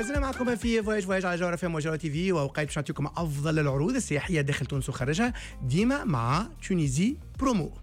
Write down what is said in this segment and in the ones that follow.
زلنا معكم في فواياج على جوهر FM وجوهر تي في، وأوقات باش نعطيكم أفضل العروض السياحية داخل تونس وخارجها، ديما مع تونيزي برومو.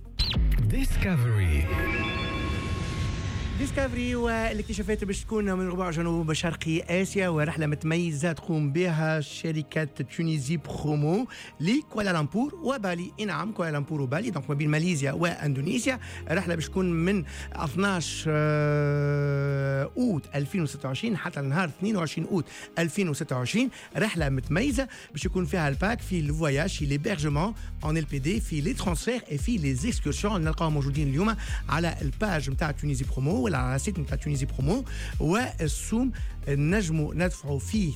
ديسكفري والاكتشافات باش تكون من ربع جنوب شرقي آسيا، ورحلة متميزة تقوم بها شركة تونيزي برومو لكوالالمبور وبالي. نعم، كوالالمبور وبالي، دونك ما بين ماليزيا واندونيسيا. رحلة باش تكون من 12 أوت 2026 حتى نهار 22 أوت 2026. رحلة متميزة باش يكون فيها الباك في الفواياج، في ليبرجمون اون ال بي دي، في لي ترانسفير اي في لي اكسكورسيون. نلقاو موجودين اليوم على الباج نتاع تونيزي برومو على السيت نتاع تونيزي برومو. والسوم نجموا ندفعوا فيه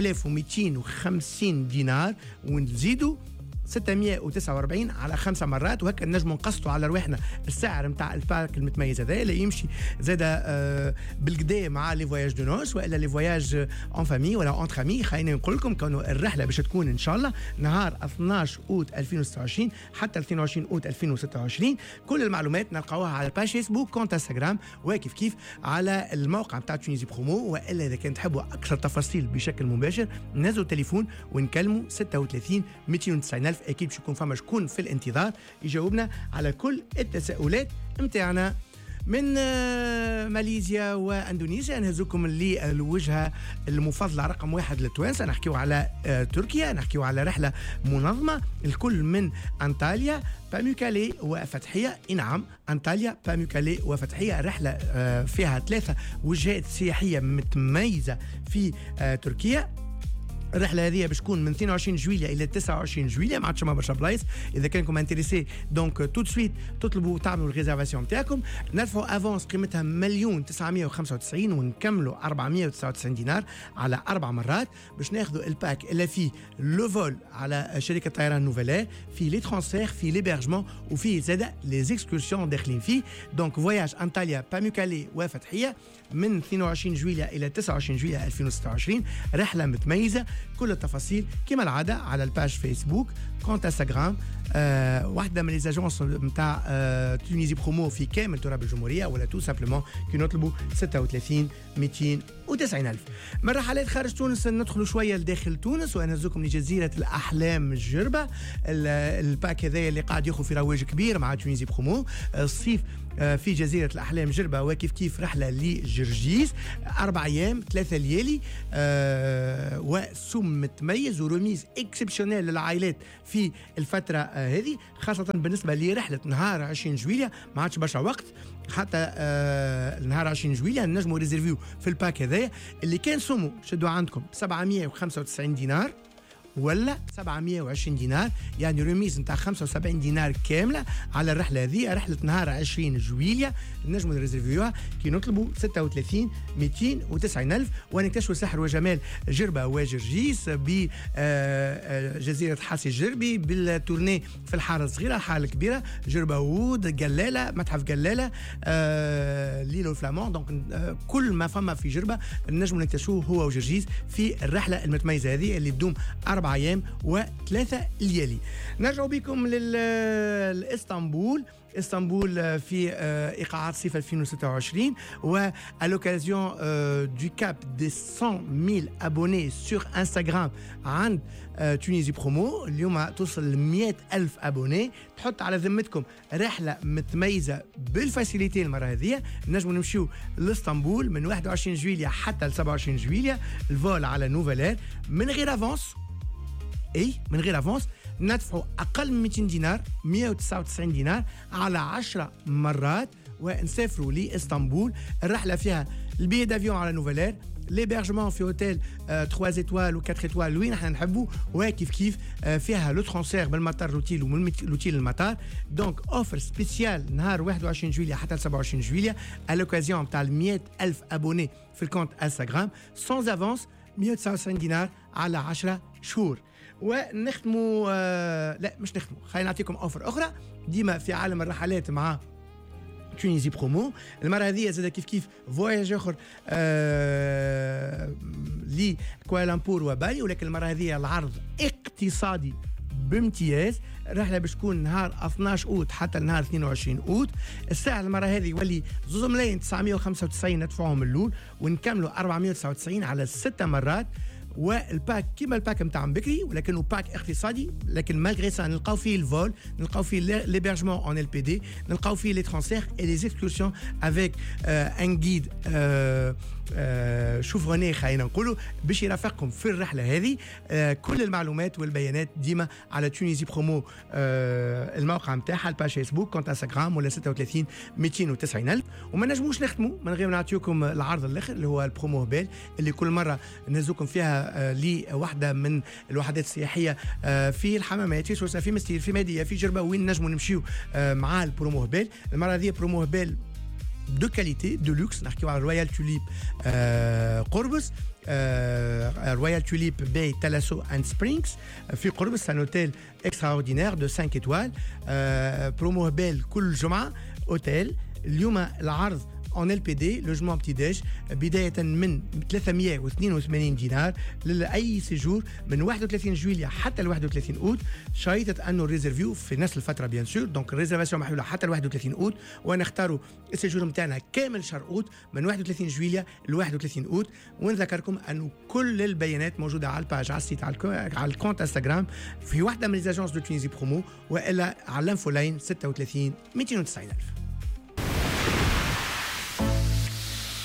3250 دينار ونزيدوا 649 على 5 مرات، وهكا نجموا نقسطوا على رواحنا السعر نتاع الباك المتميز هذا اللي يمشي زاده بالكدا مع لي فواياج دو نوس والا لي فواياج اون فامي ولا اونتر امي. خلينا نقول لكم كانوا الرحله باش تكون ان شاء الله نهار 12 اوت 2026 حتى 22 اوت 2026. كل المعلومات نلقاوها على الباج فيسبوك، كونت انستغرام، وكيف كيف على الموقع نتاع تونيزي برومو. والا اذا كان تحبوا اكثر تفاصيل بشكل مباشر نزلوا التليفون ونكلموا 36 290 اكيد باش يكون فما شكون في الانتظار يجاوبنا على كل التساؤلات نتاعنا. من ماليزيا واندونيسيا نهزوكم للوجهه المفضله رقم 1 للتوانسه، نحكيو على تركيا، نحكيو على رحله منظمه الكل من انطاليا باموكالي وفتحيه. نعم، انطاليا باموكالي وفتحيه، رحله فيها 3 وجهات سياحيه متميزه في تركيا. الرحله هذه باش تكون من 22 جويلية الى 29 جويلية، ما عادش ما برشا بلايص. اذا كانكم انتريسي دونك تو سويت تطلبوا تعملوا الريزرفاسيون نتاعكم. ندفعوا افونس قيمتها 1,995 ونكملوا 499 دينار على 4 مرات باش ناخذوا الباك اللي فيه لو فول على شركه طيران نوفيلير، في لي ترانسفير، في ليبرجمون، وفي زاده لي اكسكورسيون داخلين فيه. دونك فواياج انطاليا باموكالي وفتحيه من 22 جويلية الى 29 جويلية 2026. رحله متميزه، كل التفاصيل كما العاده على الباج فيسبوك، كونت انستغرام. واحده من لي اجونس نتاع تونيزي برومو في كامل تراب الجمهوريه، ولا تو سامبلومون كي نطلبوا 36 290 ألف. من رحلات خارج تونس ندخلوا شويه لداخل تونس ونهزوكم لجزيره الاحلام جربه. الباك هذا اللي قاعد ياخذ في رواج كبير مع تونيزي برومو. الصيف في جزيره الاحلام جربه، وكيف كيف رحله لجرجيس 4 أيام 3 ليالي، وسوم متميز ورميز اكسبسيونيل للعائلات في الفتره هذه، خاصه بالنسبه لرحله نهار 20 جويلية. ما عادش برشا وقت حتى نهار 20 جويلية نجموا ريزيرفيو في الباك هذايا اللي كان سومو شدوا عندكم 795 دينار ولا 720 دينار، يعني رميز نتاع 75 دينار كامله على الرحله هذه. رحله نهار 20 جويلية نجموا نريزرفيوها كي نطلبوا 36 290 ألف. ونكتشفوا سحر وجمال جربه وجرجيس بجزيره حاسي الجربي بالتورني في الحاره الصغيره، الحاره الكبيره، جربه وود، جلاله، متحف جلاله، ليلو الفلامون. دونك كل ما فما في جربه نجموا نكتشفوه هو وجرجيس في الرحله المتميزه هذه اللي تدوم 4 أيام و3 ليالي. نرجع بكم لإسطنبول. اسطنبول في ايقاعات صيف 2026 والوكازيون دو كاب دي 100,000 ابوني سور انستغرام عند تونيزي برومو. اليوم توصل ل 100,000 ابوني. تحط على ذمتكم رحله متميزه بالفاسيليتي. المره هذه نجموا نمشيو لاسطنبول من 21 جويلية حتى ل 27 جويلية. الفول على نوفيلير من غير افونس، من غير افونس ندفعوا اقل من 200 دينار 199 دينار على 10 مرات ونسافروا لاسطنبول. الرحله فيها البي دافيون على نوفيلير، ليبرجمون في اوتيل 3 ايتوال و 4 ايتوال وين احنا نحبوا، وكيف كيف فيها لو ترانسفير بالمطار لوتيل ومن لوتيل للمطار. دونك اوفر سبيسيال نهار 21 جويلية حتى 27 جويلية الوكازيون تاع 100,000 ابوني في الكونت انستغرام سونز افونس 199 دينار على 10 شهور. ونختموا لا مش نختموا، خلينا نعطيكم اوفر اخرى ديما في عالم الرحلات مع تونيزي برومو. المره هذه زاد كيف كيف فواياج اخر لكوالالمبور وبالي، ولكن المره هذه العرض اقتصادي بامتياز. الرحله باش تكون نهار 12 اوت حتى نهار 22 اوت. الساعه المره هذه يولي 2,995 ندفعهم الاول ونكملوا 499 على 6 مرات. والباك كيما الباك نتاع بكري ولكنه باك اقتصادي، لكن مالغري سا نلقاو فيه الفول، نلقاو فيه ليبرجمون اون ال بي دي، نلقاو فيه لي ترانسفير اي لي اكسكورسيون افيك ان جيد شوفروني خلينا نقولوا باش يرافقكم في الرحله هذه. كل المعلومات والبيانات ديما على تونيزي برومو، الموقع نتاعها، الباج فيسبوك، كونت انستغرام، ولا 36 290 الف. وما نجموش نختموا من غير ما نعطيكم العرض الاخر اللي هو البرومو هبال، اللي كل مره نهزوكم فيها لواحده من الوحدات السياحيه في الحمامات، في سوسه، في مستير، في ماديه، في جربه، وين نجموا نمشيو مع البرومو هبال. المره هذه برومو هبال de qualité, de luxe. نحكيو على رويال توليب قربص، رويال توليب باي تالاسو اند سبرينغز في قربص. ان اوتيل اكستراوردينير دو 5 étoiles. برومو هبال كل جمعه اوتيل. اليوم العرض اون ال بي دي لوجمون بتي ديج بدايه من 382 دينار لاي سيجور من 31 جويليا حتى ل 31 اوت. شريطه انه ريزيرفيو في نفس الفتره بيان سور، دونك الريزرفاسيون محلوله حتى ل 31 اوت، ونختاروا السيجور نتاعنا كامل شهر اوت من 31 جويليا ل 31 اوت. ونذكركم انه كل البيانات موجوده على الباج، على السيت، على الكونت انستغرام في واحده من ليزاجونس دو تونيزي برومو، والا على الانفو لاين 36 290 الف.